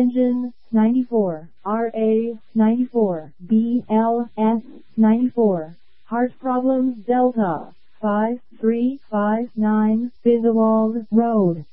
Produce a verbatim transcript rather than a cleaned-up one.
Engine, ninety-four. R A, ninety-four. B L S, ninety-four. Heart problems Delta, five three five nine, Bizzawald Road.